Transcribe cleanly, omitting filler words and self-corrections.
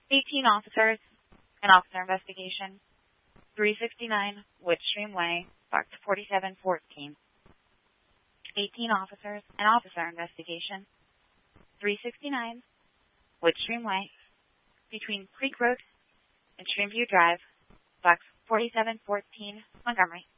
18 officers, an officer investigation. 369 Woodstream Way, box 4714. 18 officers, an officer investigation. 369 Woodstream Way, between Creek Road and Streamview Drive, box 4714, Montgomery.